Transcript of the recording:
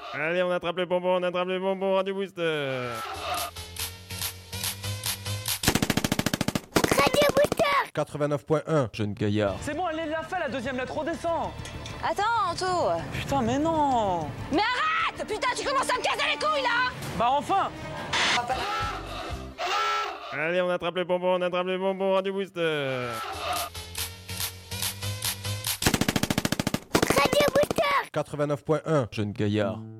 Allez, on attrape le bonbon, Radio Booster. Radio Booster 89.1, jeune gaillard. C'est bon, elle l'a fait la deuxième lettre, redescends. Attends, Anto. Putain, mais non. Mais arrête! Putain, tu commences à me casser les couilles, là! Bah enfin. Allez, on attrape le bonbon, Radio Booster. Radio Booster 89.1, jeune gaillard.